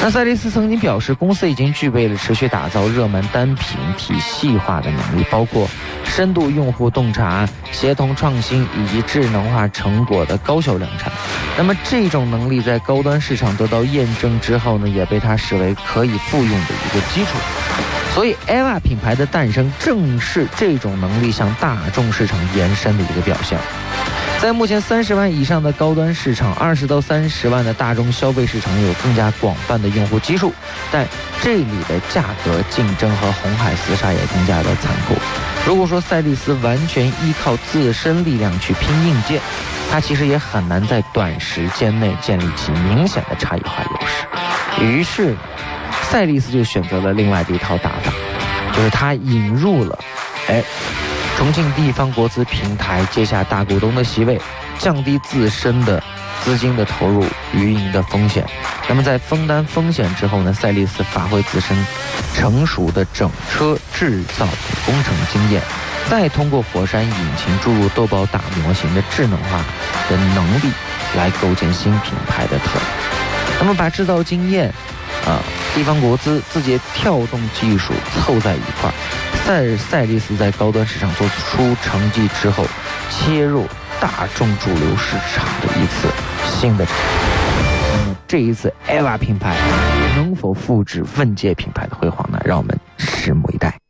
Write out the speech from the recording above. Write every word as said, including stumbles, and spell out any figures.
那赛利斯曾经表示，公司已经具备了持续打造热门单品体系化的能力，包括深度用户洞察、协同创新以及智能化成果的高效量产。那么这种能力在高端市场得到验证之后呢，也被他视为可以复用的一个基础。所以 E V A 品牌的诞生正是这种能力向大众市场延伸的一个表现。在目前三十万以上的高端市场，二十到三十万的大众消费市场有更加广泛的用户基数，但这里的价格竞争和红海厮杀也更加的残酷。如果说赛利斯完全依靠自身力量去拼硬件，它其实也很难在短时间内建立起明显的差异化优势。于是赛利斯就选择了另外的一套打法，就是他引入了哎重庆地方国资平台接下大股东的席位，降低自身的资金的投入运营的风险。那么在分担风险之后呢，赛利斯发挥自身成熟的整车制造的工程经验，再通过火山引擎注入豆包打模型的智能化的能力，来构建新品牌的特点。那么把制造经验啊、地方国资、字节跳动技术凑在一块儿，赛赛利斯在高端市场做出成绩之后，切入大众主流市场的一次新的。那么这一次 E V A 品牌能否复制问界品牌的辉煌呢？让我们拭目以待。